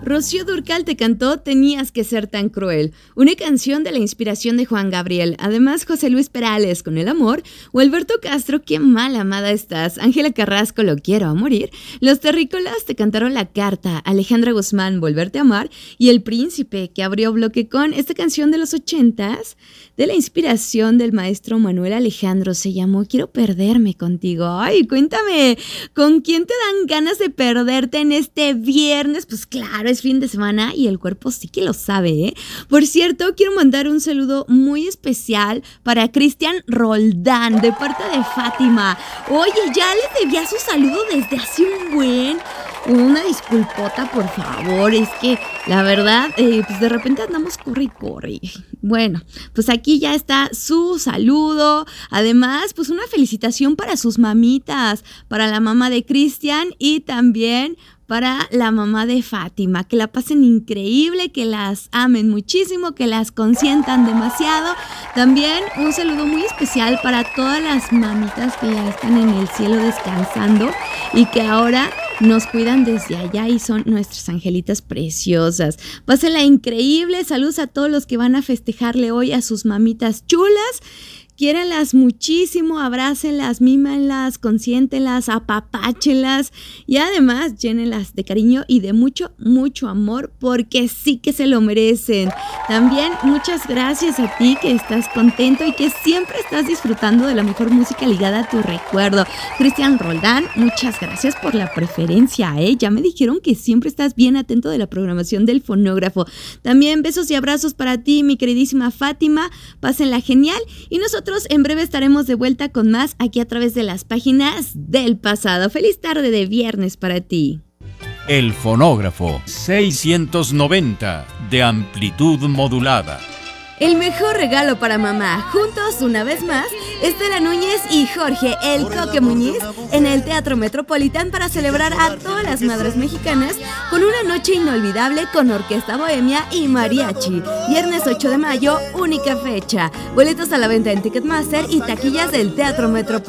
Rocío Dúrcal te cantó Tenías que ser tan cruel, una canción de la inspiración de Juan Gabriel. Además, José Luis Perales con El amor, o Alberto Castro, Qué mal amada estás, Ángela Carrasco, Lo quiero a morir. Los Terrícolas te cantaron La carta, Alejandra Guzmán, Volverte a amar, y El príncipe, que abrió bloque con esta canción de los 80s, de la inspiración del maestro Manuel Alejandro. Se llamó Quiero perderme contigo. Ay, cuéntame, ¿con quién te dan ganas de perderte en este viernes? Pues claro, es fin de semana y el cuerpo sí que lo sabe, ¿eh? Por cierto, quiero mandar un saludo muy especial para Cristian Roldán, de parte de Fátima. Oye, ya les debía su saludo desde hace un buen... Una disculpota, por favor, es que la verdad, pues de repente andamos corre y corre. Bueno, pues aquí ya está su saludo. Además, pues una felicitación para sus mamitas, para la mamá de Cristian y también para la mamá de Fátima. Que la pasen increíble, que las amen muchísimo, que las consientan demasiado. También un saludo muy especial para todas las mamitas que ya están en el cielo descansando y que ahora nos cuidan desde allá y son nuestras angelitas preciosas. Pásenla increíble. Saludos a todos los que van a festejarle hoy a sus mamitas chulas. Quiéranlas muchísimo, abrácenlas, mímenlas, consiéntenlas, apapáchenlas y además llénenlas de cariño y de mucho, mucho amor, porque sí que se lo merecen. También muchas gracias a ti que estás contento y que siempre estás disfrutando de la mejor música ligada a tu recuerdo. Cristian Roldán, muchas gracias por la preferencia, ¿eh? Ya me dijeron que siempre estás bien atento de la programación del fonógrafo. También besos y abrazos para ti, mi queridísima Fátima. Pásenla genial y nosotros en breve estaremos de vuelta con más aquí a través de las páginas del pasado. Feliz tarde de viernes para ti. El fonógrafo 690 de amplitud modulada. El mejor regalo para mamá, juntos una vez más, Estela Núñez y Jorge El Coque Muñiz en el Teatro Metropolitan para celebrar a todas las madres mexicanas con una noche inolvidable con orquesta bohemia y mariachi. Viernes 8 de mayo, única fecha. Boletos a la venta en Ticketmaster y taquillas del Teatro Metropolitan.